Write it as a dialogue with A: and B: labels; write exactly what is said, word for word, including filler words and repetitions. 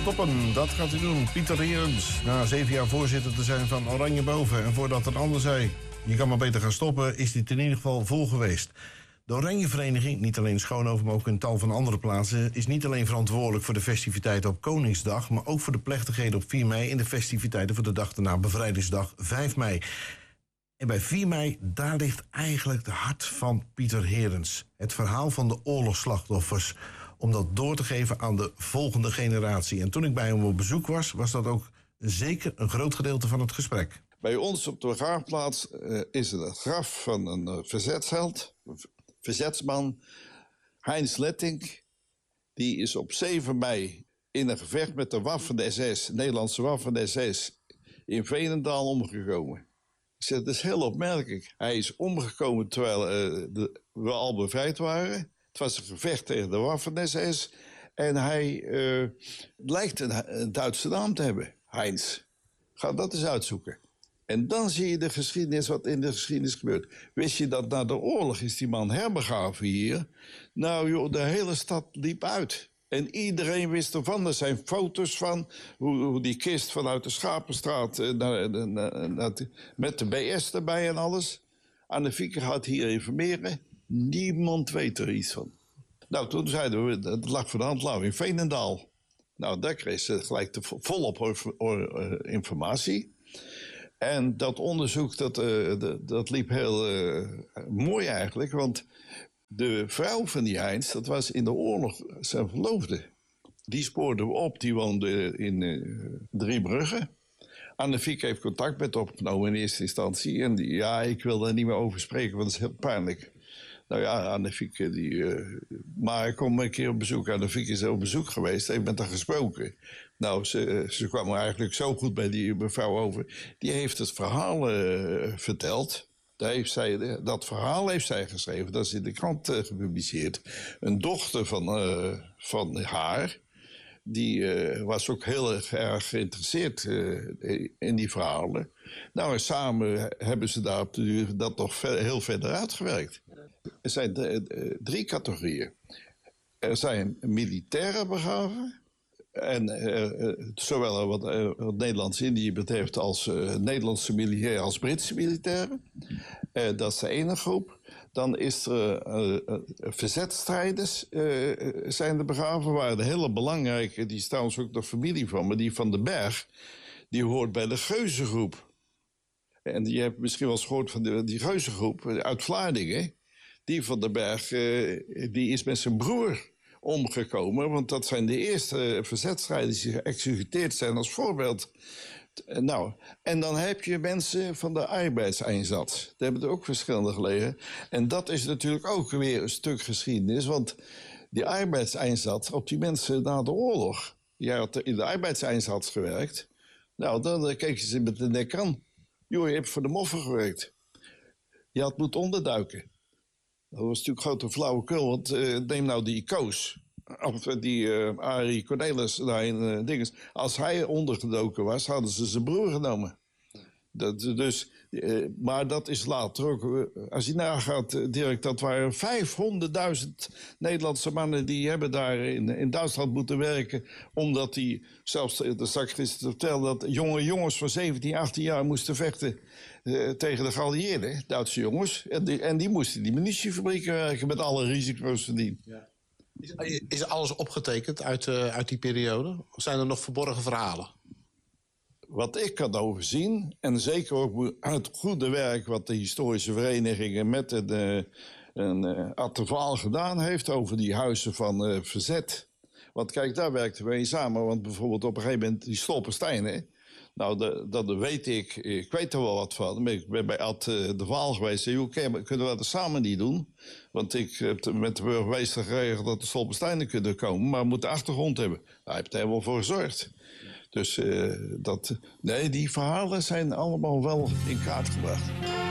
A: stoppen. Dat gaat hij doen. Pieter Herens, na zeven jaar voorzitter te zijn van Oranje Boven. En voordat een ander zei, je kan maar beter gaan stoppen, is dit in ieder geval vol geweest. De Oranje Vereniging, niet alleen in Schoonhoven, maar ook in tal van andere plaatsen, is niet alleen verantwoordelijk voor de festiviteiten op Koningsdag, maar ook voor de plechtigheden op vier mei en de festiviteiten voor de dag daarna, Bevrijdingsdag vijf mei. En bij vier mei, daar ligt eigenlijk het hart van Pieter Herens. Het verhaal van de oorlogsslachtoffers, om dat door te geven aan de volgende generatie. En toen ik bij hem op bezoek was, was dat ook zeker een groot gedeelte van het gesprek.
B: Bij ons op de begraafplaats uh, is het het graf van een uh, verzetsheld, een verzetsman, Heinz Lettink. Die is op zeven mei in een gevecht met de Waffen-S S, Nederlandse Waffen-S S, in Veenendaal omgekomen. Ik zeg, dat is heel opmerkelijk. Hij is omgekomen terwijl uh, de, we al bevrijd waren. Het was een gevecht tegen de Waffen-S S. En hij uh, lijkt een, een Duitse naam te hebben, Heinz. Ga dat eens uitzoeken. En dan zie je de geschiedenis, wat in de geschiedenis gebeurt. Wist je dat na de oorlog is die man herbegraven hier? Nou joh, de hele stad liep uit. En iedereen wist ervan. Er zijn foto's van hoe, hoe die kist vanuit de Schapenstraat uh, naar, naar, naar, met de B S erbij en alles. Anne-Fieke gaat hier informeren. Niemand weet er iets van. Nou, toen zeiden we, het lag voor de hand, laten we in Veenendaal. Nou, daar kreeg ze gelijk de, volop or, or, uh, informatie. En dat onderzoek, dat, uh, dat, dat liep heel uh, mooi eigenlijk. Want de vrouw van die Heinz, dat was in de oorlog zijn verloofde. Die spoorden we op, die woonde in uh, Driebrugge. Anne-Fieke heeft contact met opgenomen in eerste instantie. En die, ja, ik wil daar niet meer over spreken, want dat is heel pijnlijk. Nou ja, Anne-Fieke, die... Uh, maar ik kom een keer op bezoek. Anne-Fieke is op bezoek geweest, heeft met haar gesproken. Nou, ze, ze kwam eigenlijk zo goed bij die mevrouw over. Die heeft het verhaal uh, verteld. Daar heeft zij, dat verhaal heeft zij geschreven. Dat is in de krant uh, gepubliceerd. Een dochter van, uh, van haar... die uh, was ook heel erg, erg geïnteresseerd uh, in die verhalen. Nou, en samen hebben ze daar op de duur dat nog ver, heel verder uitgewerkt. Er zijn d- d- drie categorieën. Er zijn militairen begraven. En uh, zowel wat, uh, wat Nederlands-Indië betreft als uh, Nederlandse militairen als Britse militairen. Uh, dat is de ene groep. Dan is er uh, uh, verzetstrijders uh, zijn er begraven. Waren de hele belangrijke, die is trouwens ook nog familie van, maar die van den Berg, die hoort bij de Geuzengroep. En je hebt misschien wel eens gehoord van de, die Geuzengroep uit Vlaardingen. Die van den Berg, uh, die is met zijn broer omgekomen, want dat zijn de eerste verzetstrijders die geëxecuteerd zijn als voorbeeld. Nou, en dan heb je mensen van de arbeidseinsatz. Daar hebben er ook verschillende gelegen. En dat is natuurlijk ook weer een stuk geschiedenis, want die arbeidseinsatz, op die mensen na de oorlog, die had in de arbeidseinsatz gewerkt, nou, dan keken ze met de nek aan. Joh, je hebt voor de moffen gewerkt. Je had moeten onderduiken. Dat was natuurlijk grote flauwekul, want uh, neem nou die Koos, of die uh, Arie Cornelis daar in uh, dinges. Als hij ondergedoken was, hadden ze zijn broer genomen. Dat, dus, uh, maar dat is later ook. Uh, als je nagaat, uh, Dirk, dat waren vijfhonderdduizend Nederlandse mannen die hebben daar in, in Duitsland moeten werken. Omdat die, zelfs de sacrist vertelde dat jonge jongens van zeventien, achttien jaar moesten vechten uh, tegen de geallieerden, Duitse jongens. En die, en die moesten die munitiefabrieken werken met alle risico's van dien. Ja.
C: Is, is alles opgetekend uit, uh, uit die periode? Of zijn er nog verborgen verhalen?
B: Wat ik kan overzien, en zeker ook uit het goede werk wat de historische verenigingen met een, uh, een uh, Attevaal gedaan heeft over die huizen van uh, verzet. Want kijk, daar werkten we in samen. Want bijvoorbeeld op een gegeven moment die Stolpersteinen. Nou, de, dat weet ik. Ik weet er wel wat van. Ik ben bij Ad uh, de Vaal geweest. Zei, oké, kunnen we dat samen niet doen? Want ik heb met de burgemeester geregeld dat de Stolpersteinen kunnen komen. Maar we moeten achtergrond hebben. Daar heb je er helemaal voor gezorgd. Dus uh, dat, nee, die verhalen zijn allemaal wel in kaart gebracht.